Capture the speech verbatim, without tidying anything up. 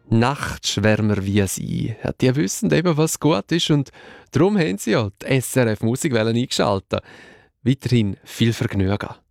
Nachtschwärmer wie sie. Ja, die wissen eben, was gut ist und darum haben sie ja die S R F Musikwelle eingeschaltet. Weiterhin viel Vergnügen.